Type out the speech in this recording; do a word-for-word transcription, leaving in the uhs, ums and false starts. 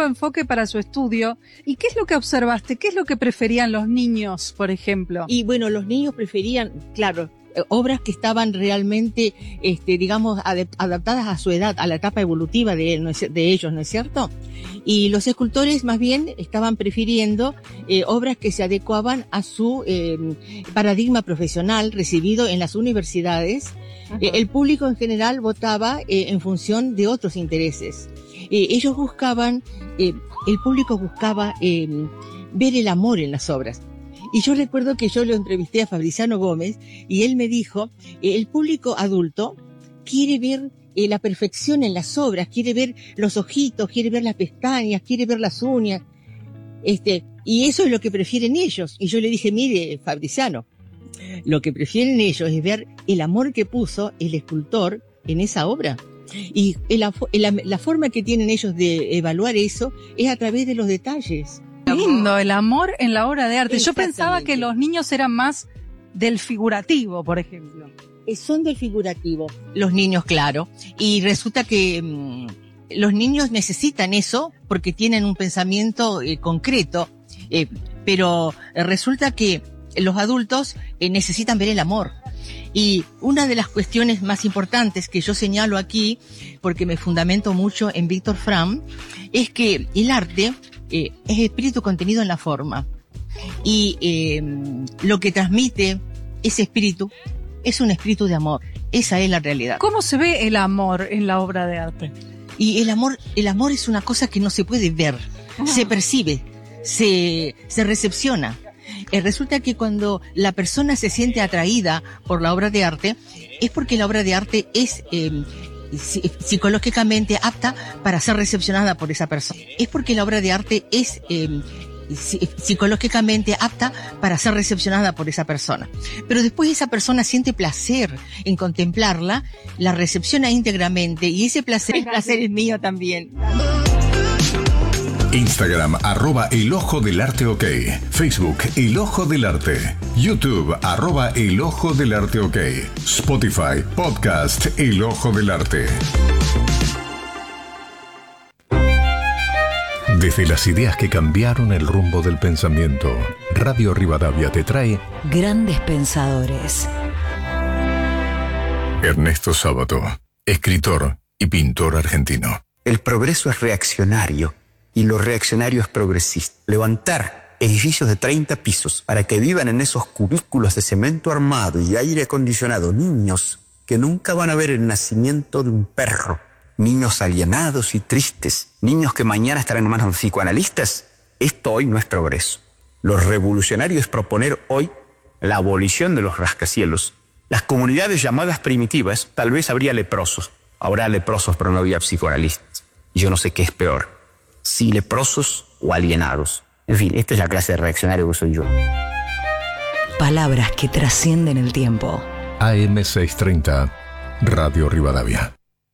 nuevo enfoque para su estudio. ¿Y qué es lo que observaste? ¿Qué es lo que preferían los niños, por ejemplo? Y bueno, los niños preferían, claro, obras que estaban realmente, este, digamos, adaptadas a su edad, a la etapa evolutiva de, él, ¿no es, de ellos, ¿no es cierto? Y los escultores más bien estaban prefiriendo eh, obras que se adecuaban a su eh, paradigma profesional recibido en las universidades. Eh, el público en general votaba eh, en función de otros intereses. Eh, ellos buscaban, eh, el público buscaba eh, ver el amor en las obras. Y yo recuerdo que yo lo entrevisté a Fabriciano Gómez y él me dijo, eh, el público adulto quiere ver eh, la perfección en las obras, quiere ver los ojitos, quiere ver las pestañas, quiere ver las uñas, este, y eso es lo que prefieren ellos. Y yo le dije, mire, Fabriciano, lo que prefieren ellos es ver el amor que puso el escultor en esa obra. Y la, la, la forma que tienen ellos de evaluar eso es a través de los detalles. Lindo, el amor en la obra de arte. Yo pensaba que los niños eran más del figurativo, por ejemplo. Son del figurativo, los niños, claro. Y resulta que mmm, los niños necesitan eso porque tienen un pensamiento eh, concreto, eh, pero resulta que los adultos eh, necesitan ver el amor. Y una de las cuestiones más importantes que yo señalo aquí, porque me fundamento mucho en Víctor Frank, es que el arte eh, es espíritu contenido en la forma. Y eh, lo que transmite ese espíritu es un espíritu de amor. Esa es la realidad. ¿Cómo se ve el amor en la obra de arte? Y el amor, el amor es una cosa que no se puede ver, ah. se percibe, se, se recepciona. Eh, resulta que cuando la persona se siente atraída por la obra de arte, es porque la obra de arte es eh, psicológicamente apta para ser recepcionada por esa persona. Es porque la obra de arte es eh, psicológicamente apta para ser recepcionada por esa persona. Pero después esa persona siente placer en contemplarla, la recepciona íntegramente y ese placer, el placer es mío también. Instagram, arroba El Ojo del Arte OK. Facebook, El Ojo del Arte. YouTube, arroba El Ojo del Arte OK. Spotify, podcast El Ojo del Arte. Desde las ideas que cambiaron el rumbo del pensamiento, Radio Rivadavia te trae Grandes Pensadores. Ernesto Sábato, escritor y pintor argentino. El progreso es reaccionario y lo reaccionario es progresista. Levantar edificios de treinta pisos para que vivan en esos cubículos de cemento armado y aire acondicionado niños que nunca van a ver el nacimiento de un perro. Niños alienados y tristes, niños que mañana estarán en manos de los psicoanalistas. Esto hoy no es progreso. Lo revolucionario es proponer hoy la abolición de los rascacielos. Las comunidades llamadas primitivas, tal vez habría leprosos. Habrá leprosos, pero no había psicoanalistas. Yo no sé qué es peor, si leprosos o alienados. En fin, esta es la clase de reaccionario que soy yo. Palabras que trascienden el tiempo. A M seiscientos treinta, Radio Rivadavia.